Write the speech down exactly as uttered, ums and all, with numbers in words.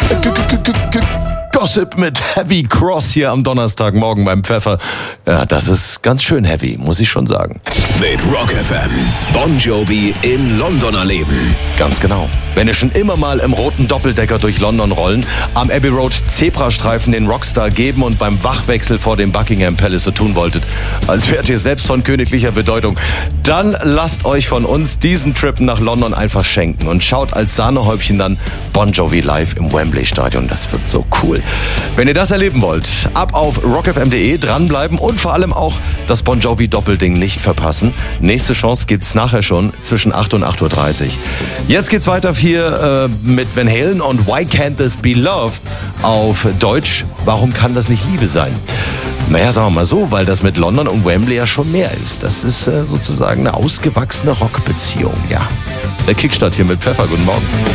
Gossip mit Heavy Cross hier am Donnerstagmorgen beim Pfeffer. Ja, das ist ganz schön heavy, muss ich schon sagen. Mit Rock F M. Bon Jovi im Londoner Leben. Ganz genau. Wenn ihr schon immer mal im roten Doppeldecker durch London rollen, am Abbey Road Zebrastreifen den Rockstar geben und beim Wachwechsel vor dem Buckingham Palace so tun wolltet, als wärt ihr selbst von königlicher Bedeutung, dann lasst euch von uns diesen Trip nach London einfach schenken und schaut als Sahnehäubchen dann Bon Jovi live im Wembley Stadion. Das wird so cool. Wenn ihr das erleben wollt, ab auf rock f m punkt d e, dranbleiben und vor allem auch das Bon Jovi Doppelding nicht verpassen. Nächste Chance gibt's nachher schon zwischen acht und acht Uhr dreißig. Jetzt geht's weiter hier äh, mit Van Halen und Why Can't This Be Loved? Auf Deutsch, warum kann das nicht Liebe sein? Naja, sagen wir mal so, weil das mit London und Wembley ja schon mehr ist. Das ist äh, sozusagen eine ausgewachsene Rockbeziehung, ja. Der Kickstart hier mit Pfeffer, guten Morgen.